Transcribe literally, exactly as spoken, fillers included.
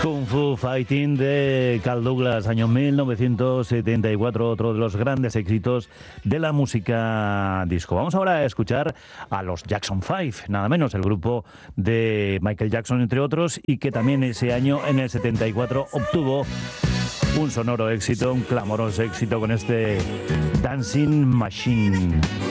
Kung Fu Fighting de Carl Douglas, año mil novecientos setenta y cuatro, otro de los grandes éxitos de la música disco. Vamos ahora a escuchar a los Jackson Five, nada menos, el grupo de Michael Jackson, entre otros, y que también ese año, en el setenta y cuatro, obtuvo un sonoro éxito, un clamoroso éxito con este Dancing Machine.